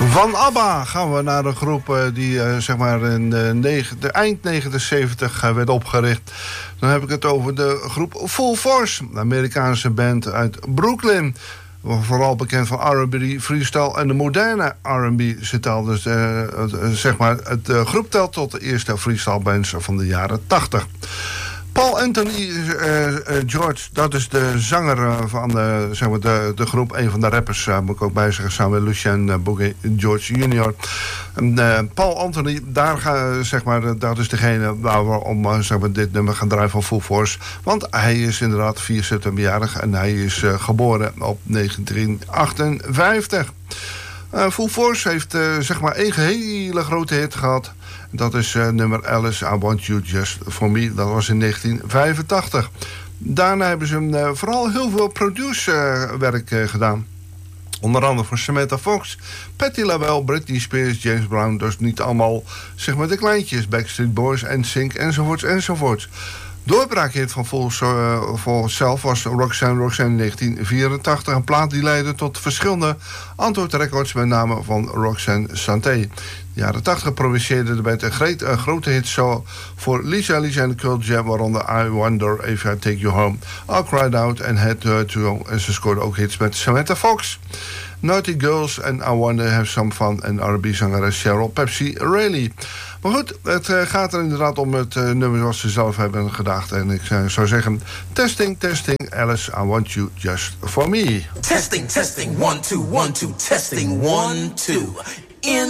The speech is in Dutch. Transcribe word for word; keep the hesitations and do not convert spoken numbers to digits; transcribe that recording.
Van ABBA gaan we naar een groep uh, die uh, zeg maar in de, negen, de eind negentien zeventig uh, werd opgericht. Dan heb ik het over de groep Full Force, een Amerikaanse band uit Brooklyn. Vooral bekend van R en B, freestyle en de moderne R en B. Ze telt dus, uh, uh, zeg maar, het uh, groep telt tot de eerste freestyle bands van de jaren tachtig. Paul Anthony uh, uh, George, dat is de zanger uh, van de, zeg maar de, de groep. Een van de rappers, uh, moet ik ook bij zeggen, samen met Lucien uh, Boogie George junior En, uh, Paul Anthony, daar ga, zeg maar, uh, dat is degene waar we om uh, zeg maar, dit nummer gaan draaien van Full Force. Want hij is inderdaad vier septemberjarig en hij is uh, geboren op negentien achtenvijftig. Uh, Full Force heeft uh, zeg maar één hele grote hit gehad. Dat is uh, nummer Alice, I Want You Just For Me. Dat was in negentien vijfentachtig. Daarna hebben ze uh, vooral heel veel produce-werk uh, uh, gedaan. Onder andere voor Samantha Fox, Patti LaBelle, Britney Spears, James Brown. Dus niet allemaal, zeg maar, de kleintjes. Backstreet Boys, N Sync, enzovoorts, enzovoorts. Doorbraakhit van Full uh, zelf was Roxanne Roxanne in negentien vierentachtig. Een plaat die leidde tot verschillende Antwoord-records, met name van Roxanne Santé. In de jaren tachtig produceerde de band een, great, een grote hit zo voor Lisa Lisa en de Cult Jam, waaronder I Wonder If I Take You Home, I Cried Out en Head to Toe. En ze scoorde ook hits met Samantha Fox, Naughty Girls en I Wanna Have Some Fun en R en B-zangeres Cheryl Pepsi Rayleigh. Maar goed, het uh, gaat er inderdaad om het uh, nummer zoals ze zelf hebben gedacht. En ik uh, zou zeggen, testing, testing, Alice, I Want You Just For Me. Testing, testing, one, two, one, two, testing, one, two. In